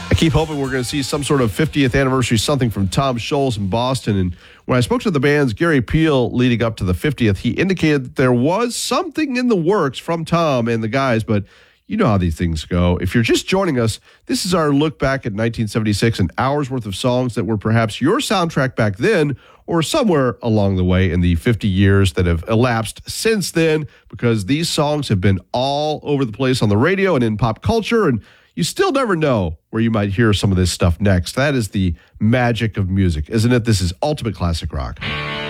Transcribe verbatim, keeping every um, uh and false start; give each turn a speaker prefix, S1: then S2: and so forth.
S1: I keep hoping we're going to see some sort of fiftieth anniversary something from Tom Scholz in Boston. And when I spoke to the band's Gary Peel leading up to the fiftieth, he indicated that there was something in the works from Tom and the guys, but you know how these things go. If you're just joining us, this is our look back at nineteen seventy-six, an hour's worth of songs that were perhaps your soundtrack back then or somewhere along the way in the fifty years that have elapsed since then, because these songs have been all over the place on the radio and in pop culture, and you still never know where you might hear some of this stuff next. That is the magic of music, isn't it? This is Ultimate Classic Rock.